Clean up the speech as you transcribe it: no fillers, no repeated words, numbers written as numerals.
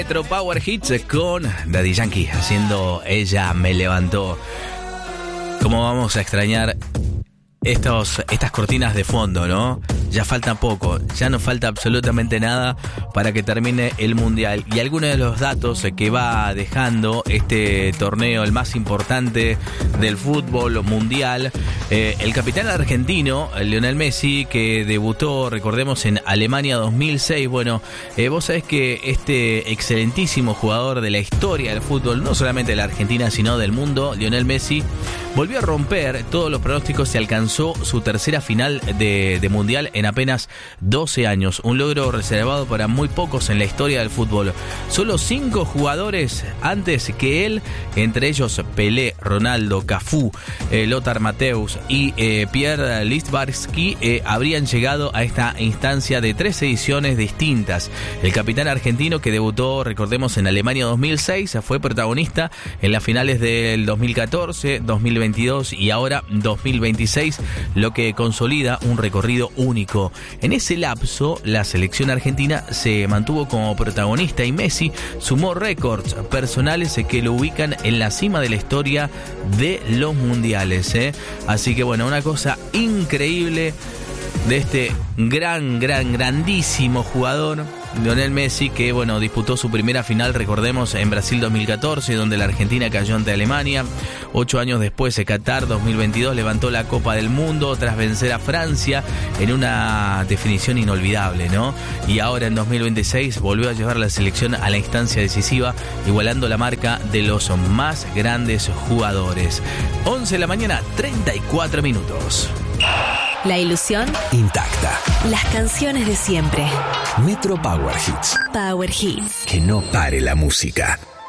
Metro Power Hits con Daddy Yankee haciendo Ella me levantó. ¿Cómo vamos a extrañar estas cortinas de fondo, no? Ya falta poco, ya no falta absolutamente nada para que termine el Mundial. Y algunos de los datos que va dejando este torneo, el más importante del fútbol mundial, el capitán argentino, Lionel Messi, que debutó, recordemos, en Alemania 2006. Bueno, vos sabés que este excelentísimo jugador de la historia del fútbol, no solamente de la Argentina, sino del mundo, Lionel Messi, volvió a romper todos los pronósticos y alcanzó su tercera final de Mundial en apenas 12 años. Un logro reservado para muy pocos en la historia del fútbol. Solo 5 jugadores antes que él, entre ellos Pelé, Ronaldo, Cafú, Lothar Matthäus y Pierre Littbarski, habrían llegado a esta instancia de 3 ediciones distintas. El capitán argentino, que debutó, recordemos, en Alemania 2006, fue protagonista en las finales del 2014, 2022 y ahora 2026, lo que consolida un recorrido único. En ese lapso, la selección argentina se mantuvo como protagonista y Messi sumó récords personales que lo ubican en la cima de la historia de los mundiales. Así que bueno, una cosa increíble de este grandísimo jugador, Lionel Messi, que bueno, disputó su primera final, recordemos, en Brasil 2014, donde la Argentina cayó ante Alemania. 8 años después, Qatar 2022, levantó la Copa del Mundo tras vencer a Francia en una definición inolvidable, ¿no? Y ahora en 2026 volvió a llevar la selección a la instancia decisiva, igualando la marca de los más grandes jugadores. 11 de la mañana, 34 minutos. La ilusión intacta. Las canciones de siempre. Metro Power Hits. Power Hits. Que no pare la música.